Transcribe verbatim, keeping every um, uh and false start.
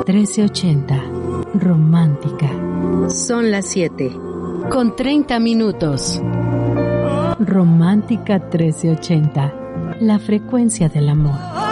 trece ochenta. Romántica. Son las siete. Con treinta minutos. Romántica trece ochenta. La frecuencia del amor.